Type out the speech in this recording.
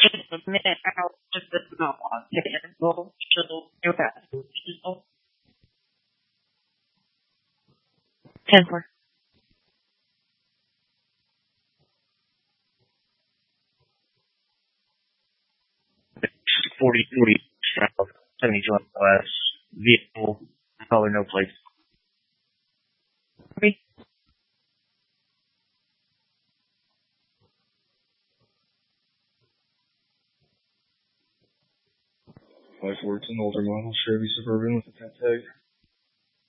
submit out just the go to your passport. 10-4. 40 south, 72 west, vehicle, color, no plates. Copy. Five Fords, an older model Chevy Suburban with a 10 tag.